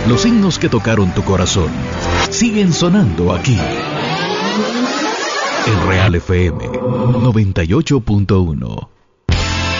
Los himnos que tocaron tu corazón siguen sonando aquí. En Real FM 98.1.